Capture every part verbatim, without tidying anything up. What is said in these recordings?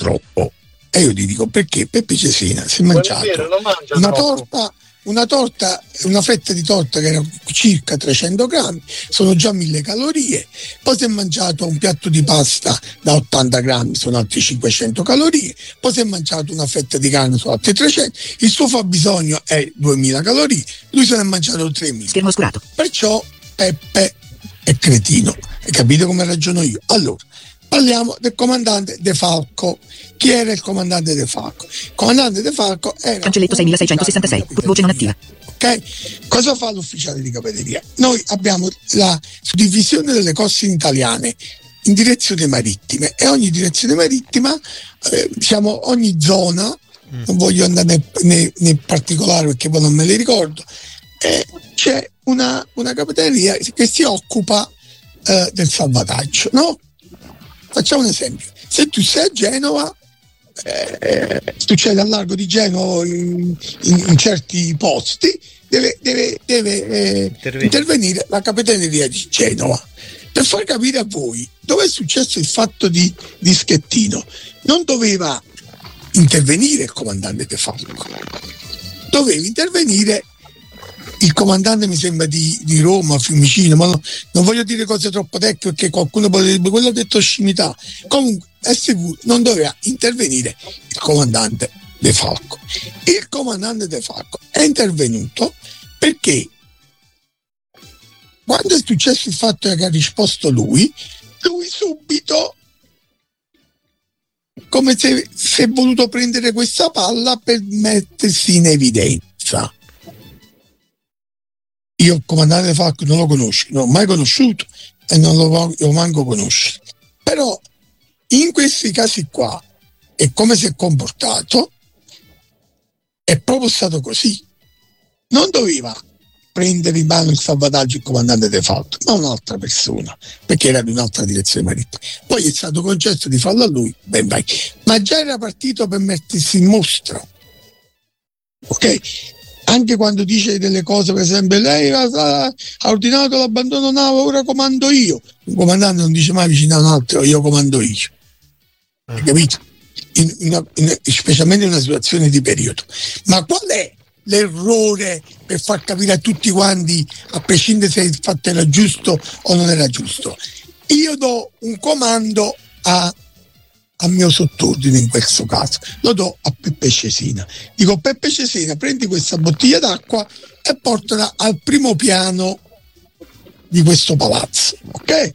troppo. E io ti dico perché Peppe Cesena si è mangiato una troppo. torta una torta, una fetta di torta che era circa trecento grammi, sono già mille calorie, poi si è mangiato un piatto di pasta da ottanta grammi, sono altri cinquecento calorie, poi si è mangiato una fetta di carne, sono altri trecento, il suo fabbisogno è duemila calorie, lui se ne è mangiato tremila. Schermo oscurato. Perciò Peppe è cretino, hai capito come ragiono io? Allora, parliamo del comandante De Falco. Chi era il comandante De Falco? Il comandante De Falco era cancelletto seimilaseicentosessantasei, voce non attiva. Ok? Cosa fa l'ufficiale di capitaneria? Noi abbiamo la suddivisione delle coste italiane in direzioni marittime e ogni direzione marittima, eh, diciamo ogni zona, mm. non voglio andare nei, nei, nei particolari perché poi non me li ricordo, eh, c'è una, una capitaneria che si occupa eh, del salvataggio, no? Facciamo un esempio: se tu sei a Genova, eh, succede al largo di Genova in, in, in certi posti, deve, deve, deve eh, intervenire la capitaneria di Genova per far capire a voi dove è successo il fatto di, di Schettino. Non doveva intervenire il comandante De Falco, doveva intervenire il comandante, mi sembra di, di Roma, Fiumicino, ma no, non voglio dire cose troppo tecniche perché qualcuno può dire quello ha detto scimità. Comunque è sicuro, non doveva intervenire il comandante De Falco. Il comandante De Falco è intervenuto perché quando è successo il fatto che ha risposto lui, lui subito, come se si è voluto prendere questa palla per mettersi in evidenza. Io il comandante Falco non lo conosco, non l'ho mai conosciuto e non lo voglio manco conoscere. Però in questi casi qua e come si è comportato è proprio stato così. Non doveva prendere in mano il salvataggio il comandante De Falco, ma un'altra persona, perché era di un'altra direzione marittima. Poi è stato concesso di farlo a lui, ben vai. Ma già era partito per mettersi in mostra. Ok? Anche quando dice delle cose, per esempio, lei ha, ha ordinato l'abbandono nave, ora comando io. Un comandante non dice mai vicino a un altro, io comando io. Hai capito? In, in, in, specialmente in una situazione di periodo. Ma qual è l'errore per far capire a tutti quanti, a prescindere se il fatto era giusto o non era giusto? Io do un comando a a mio sottordine, in questo caso lo do a Peppe Cesena, dico: Peppe Cesena, prendi questa bottiglia d'acqua e portala al primo piano di questo palazzo, ok?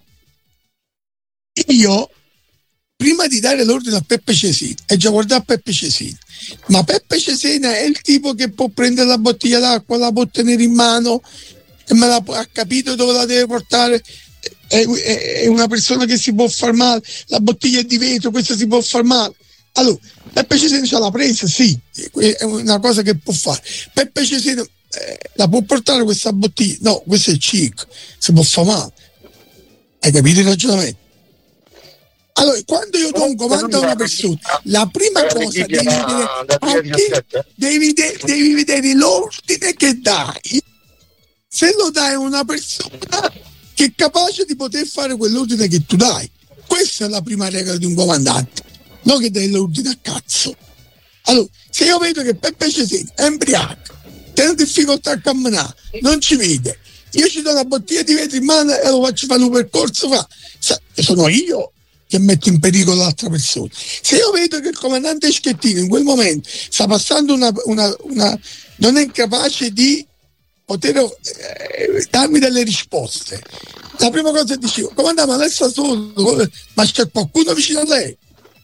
Io prima di dare l'ordine a Peppe Cesena e già guardato a Peppe Cesena, ma Peppe Cesena è il tipo che può prendere la bottiglia d'acqua, la può tenere in mano e me la ha capito dove la deve portare. È, è una persona che si può far male, la bottiglia è di vetro, questa si può far male. Allora, Peppe Cesena ce l'ha presa, sì, è una cosa che può fare. Peppe Cesena eh, la può portare questa bottiglia? No, questo è chic, si può far male. Hai capito il ragionamento? Allora, quando io do un comando a una persona, la prima cosa devi vedere, anche, devi, de- devi vedere l'ordine che dai. Se lo dai a una persona che è capace di poter fare quell'ordine che tu dai. Questa è la prima regola di un comandante, non che dai l'ordine a cazzo. Allora, se io vedo che Peppe Cesena è embriaco, tiene difficoltà a camminare, non ci vede, io ci do una bottiglia di vetro in mano e lo faccio fare un percorso, fa. Sono io che metto in pericolo l'altra persona. Se io vedo che il comandante Schettino in quel momento sta passando una, una, una non è capace di poter eh, darmi delle risposte, la prima cosa che dicevo: comandante, ma lei sta solo, ma c'è qualcuno vicino a lei?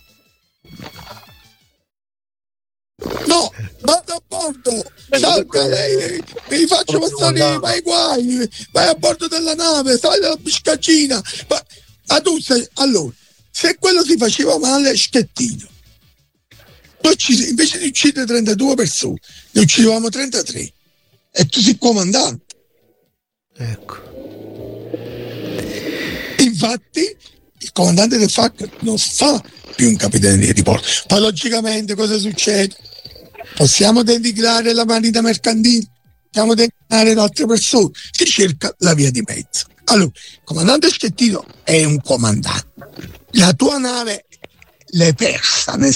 No, vado a bordo, salga lei, mi faccio passare, vai guai, vai a bordo della nave, sali dalla biscaccina. Ma, ah, tu sei, allora, se quello si faceva male, Schettino, noi ci, invece di uccidere trentadue persone, ne uccidevamo trentatré. E tu sei comandante. Ecco. Infatti il comandante del F A C non fa più un capitaneria di porto. Poi logicamente cosa succede? Possiamo denigrare la marina mercantile, possiamo denigrare altre persone, si cerca la via di mezzo. Allora, il comandante Schettino è un comandante. La tua nave l'hai persa, nel